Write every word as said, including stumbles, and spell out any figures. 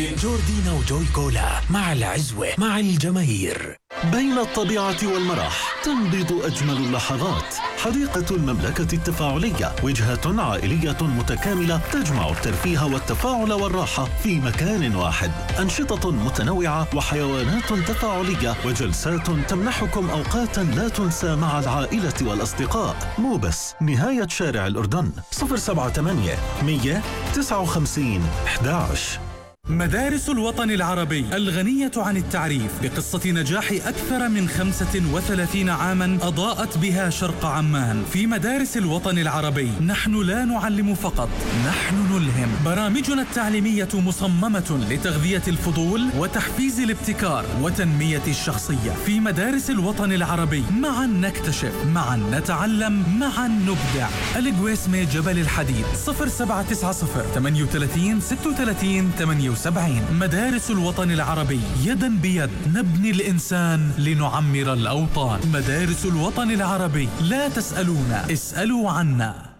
جوردينا وجوي كولا مع العزوة مع الجماهير. بين الطبيعة والمرح تنبض أجمل اللحظات. حديقة المملكة التفاعلية، وجهة عائلية متكاملة تجمع الترفيه والتفاعل والراحة في مكان واحد. أنشطة متنوعة وحيوانات تفاعلية وجلسات تمنحكم أوقاتا لا تنسى مع العائلة والأصدقاء. مو بس نهاية شارع الأردن. صفر سبعة ثمانية مية تسعة وخمسين أحد عشر. مدارس الوطن العربي الغنية عن التعريف بقصة نجاح أكثر من خمسة وثلاثين عاما أضاءت بها شرق عمان. في مدارس الوطن العربي نحن لا نعلم فقط، نحن نلهم. برامجنا التعليمية مصممة لتغذية الفضول وتحفيز الابتكار وتنمية الشخصية. في مدارس الوطن العربي معا نكتشف، معا نتعلم، معا نبدع. الجويسمي جبل الحديد. صفر سبعة تسعة صفر ثمانية ثلاثين ستة وثلاثين ثمانية وسبعين. مدارس الوطن العربي، يدا بيد نبني الإنسان لنعمر الأوطان. مدارس الوطن العربي، لا تسألونا، اسألوا عنا.